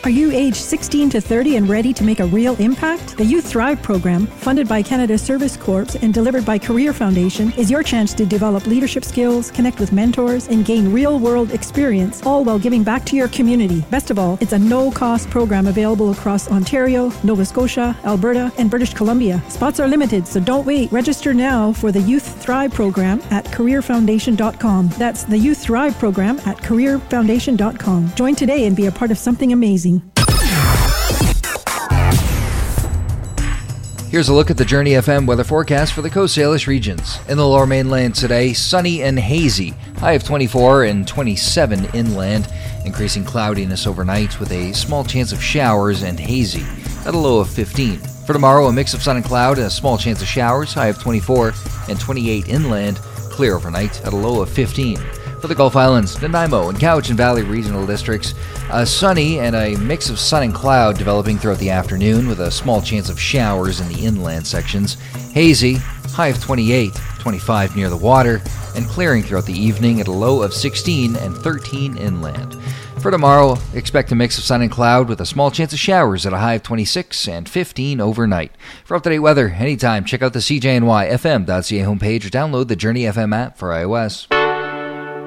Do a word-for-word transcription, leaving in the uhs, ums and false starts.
Are you age sixteen to thirty and ready to make a real impact? The Youth Thrive program, funded by Canada Service Corps and delivered by Career Foundation, is your chance to develop leadership skills, connect with mentors, and gain real-world experience, all while giving back to your community. Best of all, it's a no-cost program available across Ontario, Nova Scotia, Alberta, and British Columbia. Spots are limited, so don't wait. Register now for the Youth Thrive program at career foundation dot com. That's the Youth Thrive program at career foundation dot com. Join today and be a part of something amazing. Here's a look at the Journey F M weather forecast for the Coast Salish regions. In the Lower Mainland today, sunny and hazy. High of twenty-four and twenty-seven inland. Increasing cloudiness overnight with a small chance of showers and hazy at a low of fifteen. For tomorrow, a mix of sun and cloud and a small chance of showers. High of twenty-four and twenty-eight inland. Clear overnight at a low of fifteen. For the Gulf Islands, Nanaimo and Cowichan Valley regional districts, uh, sunny and a mix of sun and cloud developing throughout the afternoon with a small chance of showers in the inland sections. Hazy, high of twenty-eight, twenty-five near the water, and clearing throughout the evening at a low of sixteen and thirteen inland. For tomorrow, expect a mix of sun and cloud with a small chance of showers at a high of twenty-six and fifteen overnight. For up-to-date weather, anytime, check out the C J N Y F M dot C A homepage or download the Journey F M app for iOS.